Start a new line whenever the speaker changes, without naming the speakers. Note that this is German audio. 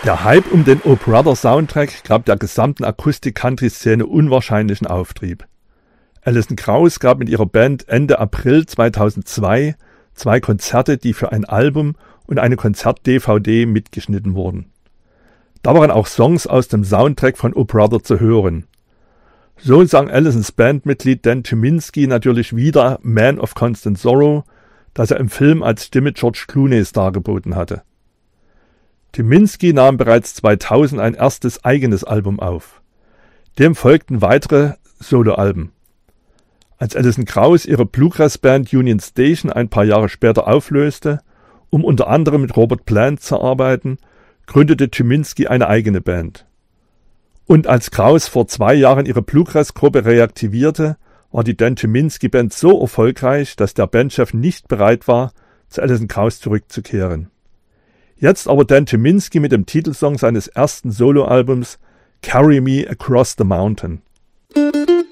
Der Hype um den Oh Brother Soundtrack gab der gesamten Akustik-Country-Szene unwahrscheinlichen Auftrieb. Alison Krauss gab mit ihrer Band Ende April 2002 2 Konzerte, die für ein Album und eine Konzert-DVD mitgeschnitten wurden. Da waren auch Songs aus dem Soundtrack von Oh Brother zu hören. So sang Alisons Bandmitglied Dan Tyminski natürlich wieder Man of Constant Sorrow, das er im Film als Stimme George Clooneys dargeboten hatte. Tyminski nahm bereits 2000 ein erstes eigenes Album auf. Dem folgten weitere Soloalben. Als Alison Krauss ihre Bluegrass-Band Union Station ein paar Jahre später auflöste, um unter anderem mit Robert Plant zu arbeiten, gründete Tyminski eine eigene Band. Und als Krauss vor 2 Jahren ihre Bluegrass-Gruppe reaktivierte, war die Dan Tyminski Band so erfolgreich, dass der Bandchef nicht bereit war, zu Alison Krauss zurückzukehren. Jetzt aber Dan Tyminski mit dem Titelsong seines ersten Soloalbums Carry Me Across the Mountain.